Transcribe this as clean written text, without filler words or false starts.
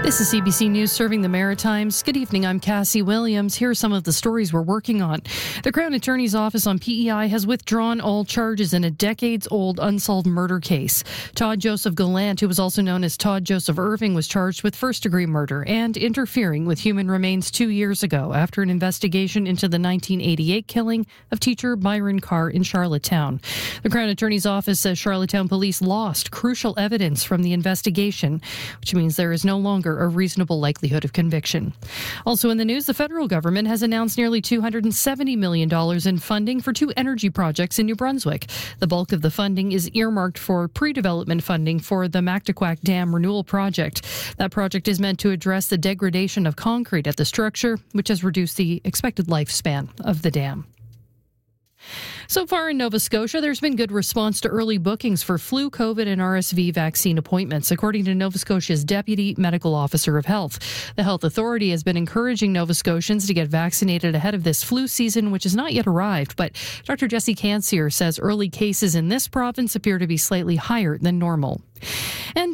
This is CBC News serving the Maritimes. Good evening, I'm Cassie Williams. Here are some of the stories we're working on. The Crown Attorney's Office on PEI has withdrawn all charges in a decades-old unsolved murder case. Todd Joseph Gallant, who was also known as Todd Joseph Irving, was charged with first-degree murder and interfering with human remains 2 years ago after an investigation into the 1988 killing of teacher Byron Carr in Charlottetown. The Crown Attorney's Office says Charlottetown police lost crucial evidence from the investigation, which means there is no longer a reasonable likelihood of conviction. Also in the news, the federal government has announced nearly $270 million in funding for 2 energy projects in New Brunswick. The bulk of the funding is earmarked for pre-development funding for the Mactaquac Dam Renewal Project. That project is meant to address the degradation of concrete at the structure, which has reduced the expected lifespan of the dam. So far in Nova Scotia, there's been good response to early bookings for flu, COVID, and RSV vaccine appointments, according to Nova Scotia's Deputy Medical Officer of Health. The Health Authority has been encouraging Nova Scotians to get vaccinated ahead of this flu season, which has not yet arrived. But Dr. Jessie Cansier says early cases in this province appear to be slightly higher than normal.